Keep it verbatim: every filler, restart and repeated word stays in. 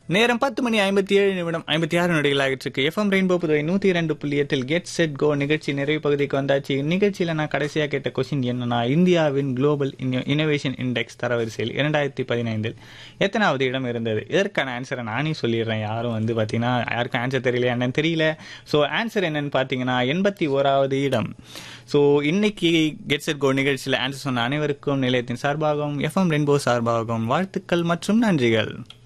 நேரம் பத்து மணி ஐம்பத்தி ஏழு நிமிடம் ஐம்பத்தி ஆறு நொடிகள் ஆகிட்டு எஃப்எம் ரெயின்போ புதுவை நூத்தி இரண்டு புள்ளி எட்டில் கெட் செட் கோ நிகழ்ச்சி நிறைவு பகுதிக்கு வந்தாச்சு. நிகழ்ச்சியில நான் கடைசியா கேட்ட கொஸ்டின் என்னன்னா, இந்தியாவின் குளோபல் இனோவேஷன் இண்டெக்ஸ் தரவரிசையில் இரண்டாயிரத்தி பதினைந்தில் எத்தனாவது இடம் இருந்தது? இதற்கான ஆன்சரை நானே சொல்லிடுறேன். யாரும் வந்து பாத்தீங்கன்னா யாருக்கும் ஆன்சர் தெரியல என்னன்னு தெரியல. ஸோ ஆன்சர் என்னன்னு பாத்தீங்கன்னா எண்பத்தி ஓராவது இடம். ஸோ இன்னைக்கு கெட் செட் கோ நிகழ்ச்சியில் ஆன்சர் சொன்ன அனைவருக்கும் நிலையத்தின் சார்பாகவும் எஃப்எம் ரெயின்போ சார்பாகவும் வாழ்த்துக்கள் மற்றும் நன்றிகள்.